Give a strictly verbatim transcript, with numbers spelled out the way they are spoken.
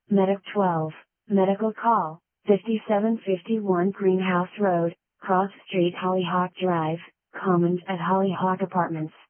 Medic twelve, medical call, fifty-seven fifty-one Greenhouse Road, Cross Street Hollyhock Drive, Commons at Hollyhock Apartments.